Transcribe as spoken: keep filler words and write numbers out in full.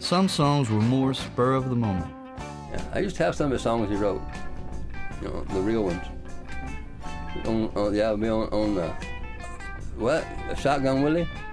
some songs were more spur of the moment. Yeah, I used to have some of the songs he wrote, you know, the real ones. On, on, yeah, it would be on, on uh, what? Shotgun Willie?